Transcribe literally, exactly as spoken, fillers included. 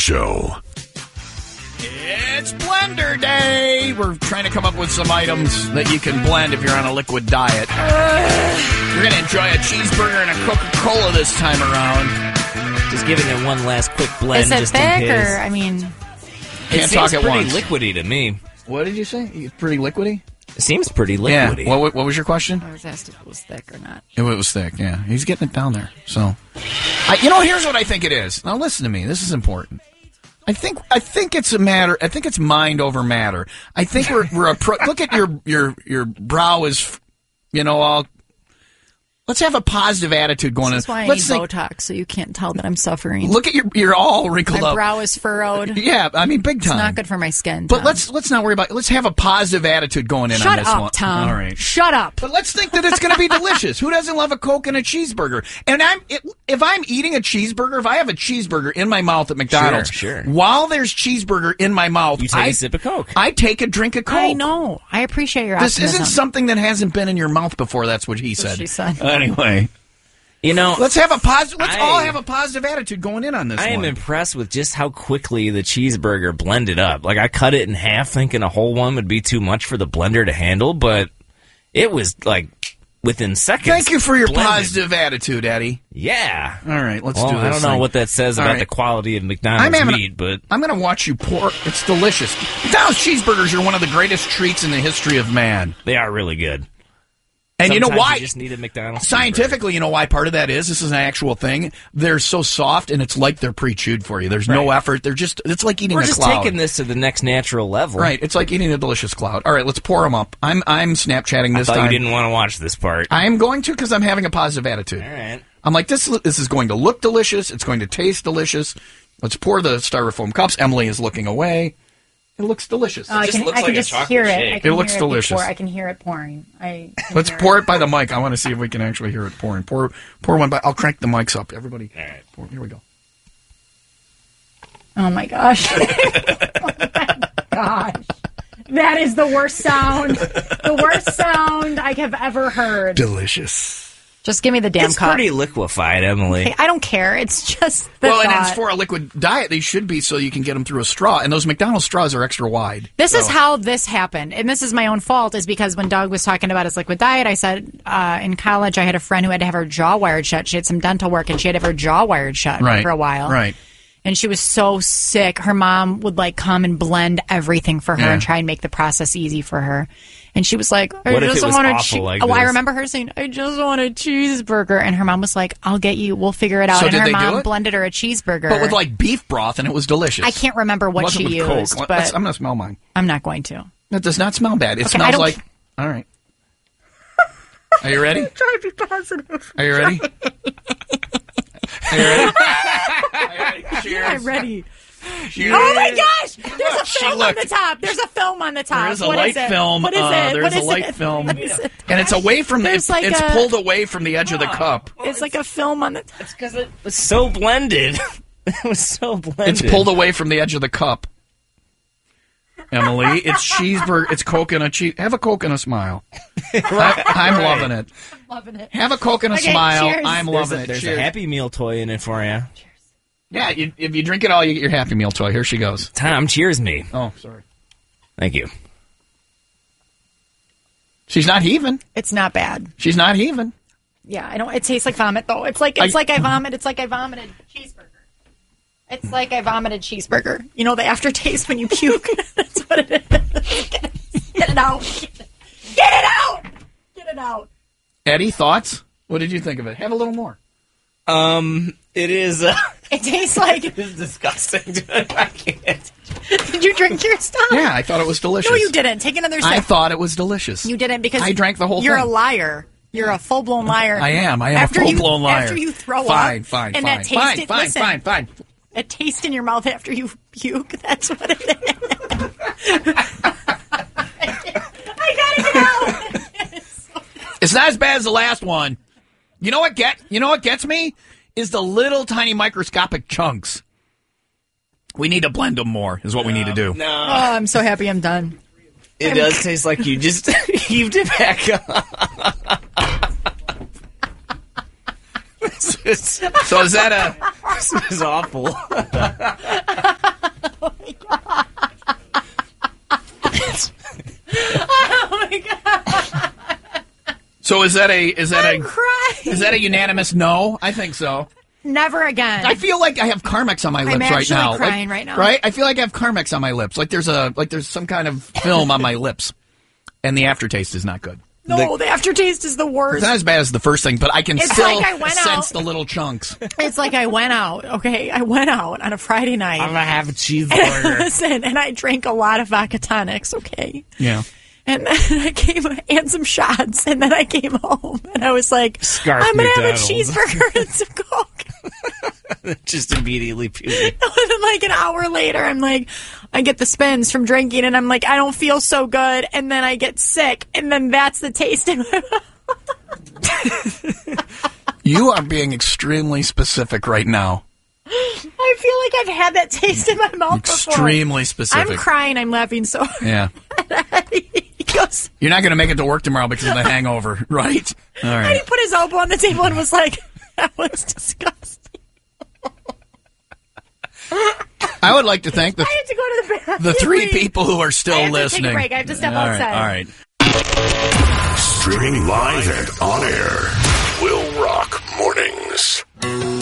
Show. It's blender day. We're trying to come up with some items that you can blend if you're on a liquid diet. You're going to enjoy a cheeseburger and a Coca-Cola this time around. Just giving it one last quick blend. Is it just thick in case. or, I mean... It Can't seems talk at pretty once. liquidy to me. What did you say? You- Pretty liquidy? It seems pretty Yeah. liquidy. What, what was your question? I was asked if it was thick or not. It was thick, yeah. He's getting it down there. So, I, you know, here's what I think it is. Now, listen to me. This is important. I think I think it's a matter. I think it's mind over matter. I think we're we're a pro, look at your your your brow is, you know, all. Let's have a positive attitude going This is in. why I Let's need think, Botox, so you can't tell that I'm suffering. look at your you're all wrinkled My up. brow is furrowed. Yeah, I mean, big It's time. not good for my skin, But Tom. let's let's not worry about. Let's have a positive attitude going in Shut on this up, one. Tom. All right. Shut up. But let's think that it's going to be delicious. Who doesn't love a Coke and a cheeseburger? And I'm it, if I'm eating a cheeseburger, if I have a cheeseburger in my mouth at McDonald's, Sure, sure. while there's cheeseburger in my mouth, You take I, a sip of Coke. I take a drink of Coke. I know. I appreciate your This optimism. isn't something that hasn't been in your mouth before. That's what he That's what said. she said. Anyway, You know, let's have a positive. Let's I- all have a positive attitude going in on this. I am one. impressed with just how quickly the cheeseburger blended up. Like, I cut it in half thinking a whole one would be too much for the blender to handle, but it was, like, within seconds. Thank you for your blended. positive attitude, Eddie. Yeah. All right, let's well, do this. I don't know thing. what that says All about right. the quality of McDonald's I'm having a- meat, but I'm going to watch you pour. It's delicious. McDonald's cheeseburgers are one of the greatest treats in the history of man. they are really good. And you know Sometimes why? You just need a McDonald's Scientifically, you know why part of that is? This is an actual thing. They're so soft, and it's like they're pre-chewed for you. There's no Right. effort. They're just, it's like eating We're a just cloud. taking this to the next natural level. Right. It's like eating a delicious cloud. All right, let's pour them up. I'm I'm Snapchatting I this thought time. you didn't want to watch this part. I'm going to because I'm having a positive attitude. All right. I'm like, this, this is going to look delicious. It's going to taste delicious. Let's pour the styrofoam cups. Emily is looking away. It looks delicious. Oh, I just can, looks I can like a just chocolate hear it. shake. I can It looks hear delicious. before. I can hear it pouring. I can Let's hear pour it by the mic. I want to see if we can actually hear it pouring. Pour pour one by. I'll crank the mics up. Everybody. All right. Pour, here we go. Oh my gosh. Oh my gosh. That is the worst sound. The worst sound I have ever heard. Delicious. Just give me the damn It's cup. pretty liquefied, Emily. Hey, I don't care. It's just the Well, and thought. it's for a liquid diet. They should be so you can get them through a straw. And those McDonald's straws are extra wide. This is So- how this happened, and this is my own fault, is because when Doug was talking about his liquid diet, I said uh, in college I had a friend who had to have her jaw wired shut. She had some dental work, and she had to have her jaw wired shut Right. for a while. Right. And she was so sick. Her mom would like come and blend everything for her Yeah. and try and make the process easy for her. And she was like, I What if just it was want a awful che- like Oh, I this? remember her saying, I just want a cheeseburger. And her mom was like, I'll get you. We'll figure it out. So and did her they do mom it? blended her a cheeseburger. But with like beef broth, and it was delicious. I can't remember what It wasn't she with used, Coke. but Let's- I'm going to smell mine. I'm not going to. It does not smell bad. It Okay, I smells don't like. ca- All right. Are you ready? Try to be positive. Are you ready? Are you ready? Are you ready? Cheers. I'm ready. Cheers. Oh my gosh! There's a She film on looked. the top. There's a film on the top. There is a What light it? film. What is uh, it? There's What a is light it? film, What is it? and it's away from the. There's It's, like it's a- pulled away from the edge of the cup. It's like a film on the top. It's because it was so blended. It was so blended. It's pulled away from the edge of the cup. Emily, it's cheeseburger. It's Coke and a cheese. Have a Coke and a smile. I, I'm loving it. Loving it. Have a Coke and a Okay, smile. cheers. I'm There's, loving a, it. there's a Cheers. Happy Meal toy in it for you. Yeah, you, if you drink it all, you get your Happy Meal toy. Here she goes. Tom, cheers me. Oh, sorry. Thank you. She's not heaving. It's not bad. She's not heaving. Yeah, I don't. It tastes like vomit though. It's like it's I- like I vomit. It's like I vomited cheeseburger. It's like I vomited cheeseburger. You know the aftertaste when you puke. That's what it is. Get it out. Get it out. Get it out. Eddie, thoughts? What did you think of it? Have a little more. Um, it is. Uh, It tastes like. it is disgusting. I can't. Did you drink your stuff? Yeah, I thought it was delicious. No, you didn't. Take another sip. I thought it was delicious. You didn't because I drank the whole you're thing. a liar. You're a full blown liar. I am. I am after a full-blown you, liar. After you throw fine, up, fine, and fine, that taste fine, it, fine, listen, fine, fine. a taste in your mouth after you puke. That's what it is. I gotta get out. It's not as bad as the last one. You know what get? You know what gets me is the little tiny microscopic chunks. We need to blend them more. Is what we need to do. No, Oh, I'm so happy I'm done. it does taste like you just heaved it back up. This is, So is that a? this is awful. So is that a is that I'm a crying. is that a unanimous no? I think so. Never again. I feel like I have Carmex on my lips I'm right actually now. crying like, right now. Right? I feel like I have Carmex on my lips. Like there's a like there's some kind of film on my lips, and the aftertaste is not good. No, the, the aftertaste is the worst. It's not as bad as the first thing, but I can It's still like I went sense out- the little chunks. It's like I went out, okay? I went out on a Friday night. I'm gonna have a cheeseburger. Listen, and I drank a lot of vodka tonics, okay? Yeah. And then I came and some shots, and then I came home, and I was like, Scarf I'm going to have a McDonald's. cheeseburger and some Coke. Just immediately puking. And then like an hour later, I'm like, I get the spins from drinking, and I'm like, I don't feel so good, and then I get sick, and then that's the taste in my mouth. You are being extremely specific right now. I feel like I've had that taste in my mouth before. Extremely specific. I'm crying, I'm laughing so hard. Yeah. He goes, You're not going to make it to work tomorrow because of the hangover, right? All and right. he put his elbow on the table and was like, that was disgusting. I would like to thank the I had to go to the bathroom. the three people who are still I have listening. to take a break. I have to step all right, outside. All right. Streaming live and on air. Will Rock Mornings.